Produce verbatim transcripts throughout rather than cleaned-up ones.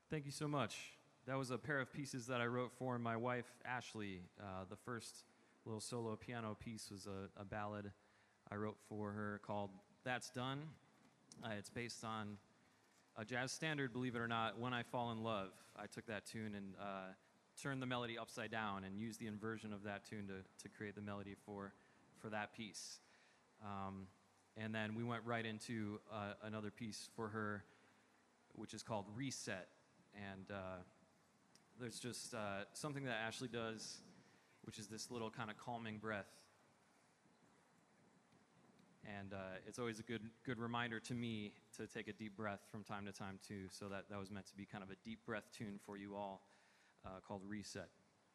Thank you so much. That was a pair of pieces that I wrote for my wife, Ashley. Uh, the first little solo piano piece was a, a ballad I wrote for her called That's Done. Uh, it's based on a jazz standard, believe it or not, When I Fall in Love. I took that tune and uh, turned the melody upside down and used the inversion of that tune to, to create the melody for, for that piece. Um, and then we went right into uh, another piece for her, which is called Reset. And uh, there's just uh, something that Ashley does, which is this little kind of calming breath. And uh, it's always a good good reminder to me to take a deep breath from time to time, too. So that, that was meant to be kind of a deep breath tune for you all uh, called Reset.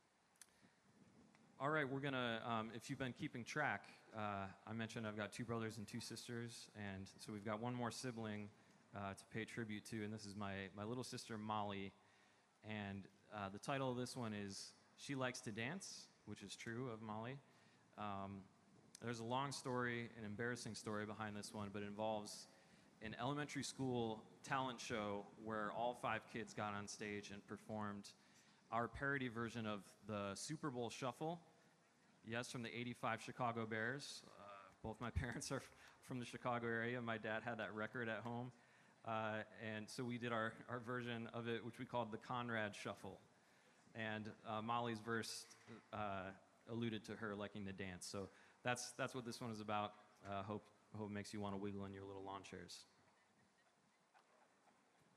All right, we're going to, um, if you've been keeping track, uh, I mentioned I've got two brothers and two sisters. And so we've got one more sibling uh, to pay tribute to. And this is my, my little sister, Molly. And uh, the title of this one is She Likes to Dance, which is true of Molly. Um, there's a long story, an embarrassing story behind this one, but it involves an elementary school talent show where all five kids got on stage and performed our parody version of the Super Bowl Shuffle. Yes, from the eighty-five Chicago Bears. Uh, both my parents are from the Chicago area. My dad had that record at home. Uh, and so we did our, our version of it, which we called the Conrad Shuffle. And uh, Molly's verse uh, alluded to her liking to dance. So that's that's what this one is about. Uh, hope hope it makes you want to wiggle in your little lawn chairs.